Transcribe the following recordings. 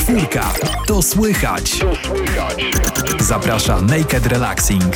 Czwórka. To słychać. Zaprasza Naked Relaxing.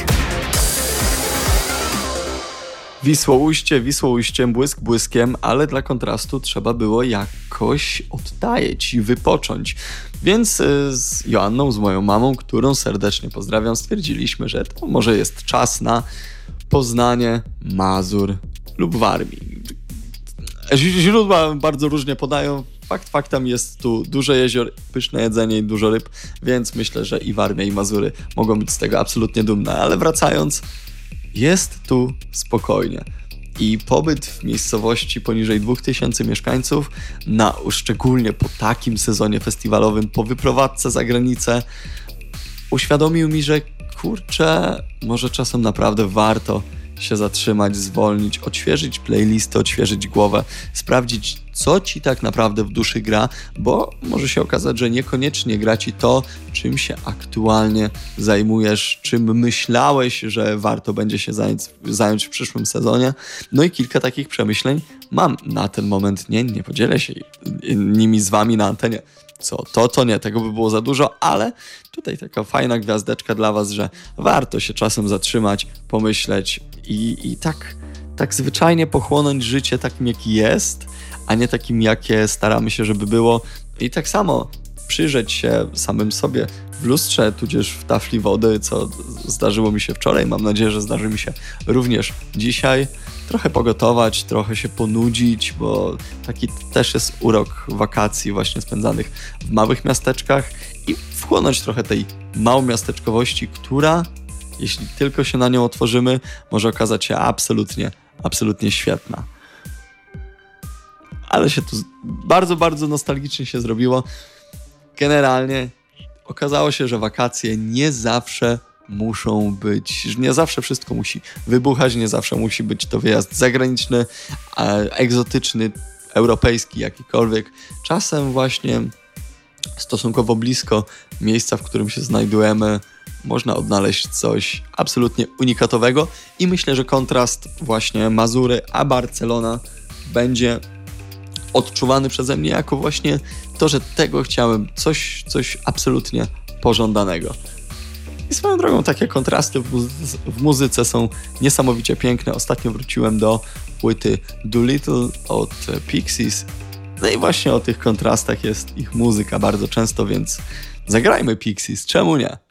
Wisło ujściem, błysk błyskiem, ale dla kontrastu trzeba było jakoś odtajeć i wypocząć. Więc z Joanną, z moją mamą, którą serdecznie pozdrawiam, stwierdziliśmy, że to może jest czas na poznanie Mazur lub Warmii. Źródła bardzo różnie podają. Faktem jest tu dużo jezior, pyszne jedzenie i dużo ryb, więc myślę, że i Warmia, i Mazury mogą być z tego absolutnie dumne. Ale wracając, jest tu spokojnie. I pobyt w miejscowości poniżej 2000 mieszkańców, szczególnie po takim sezonie festiwalowym, po wyprowadzce za granicę, uświadomił mi, że kurczę, może czasem naprawdę warto się zatrzymać, zwolnić, odświeżyć playlisty, odświeżyć głowę, sprawdzić, co ci tak naprawdę w duszy gra, bo może się okazać, że niekoniecznie gra ci to, czym się aktualnie zajmujesz, czym myślałeś, że warto będzie się zająć w przyszłym sezonie. No i kilka takich przemyśleń mam na ten moment. Nie podzielę się nimi z wami na antenie. To nie, tego by było za dużo, ale tutaj taka fajna gwiazdeczka dla was, że warto się czasem zatrzymać, pomyśleć i tak zwyczajnie pochłonąć życie takim, jaki jest, a nie takim, jakie staramy się, żeby było. I tak samo przyjrzeć się samym sobie w lustrze, tudzież w tafli wody, co zdarzyło mi się wczoraj. Mam nadzieję, że zdarzy mi się również dzisiaj. Trochę pogotować, trochę się ponudzić, bo taki też jest urok wakacji właśnie spędzanych w małych miasteczkach i wchłonąć trochę tej małomiasteczkowości, która, jeśli tylko się na nią otworzymy, może okazać się absolutnie świetna. Ale się tu bardzo nostalgicznie się zrobiło. Generalnie okazało się, że wakacje nie zawsze muszą być, nie zawsze wszystko musi wybuchać, nie zawsze musi być to wyjazd zagraniczny, egzotyczny, europejski, jakikolwiek. Czasem właśnie stosunkowo blisko miejsca, w którym się znajdujemy, można odnaleźć coś absolutnie unikatowego i myślę, że kontrast właśnie Mazury a Barcelona będzie odczuwany przeze mnie jako właśnie to, że tego chciałem, coś absolutnie pożądanego. I swoją drogą takie kontrasty w muzyce są niesamowicie piękne. Ostatnio wróciłem do płyty Doolittle od Pixies. No i właśnie o tych kontrastach jest ich muzyka bardzo często, więc zagrajmy Pixies, czemu nie?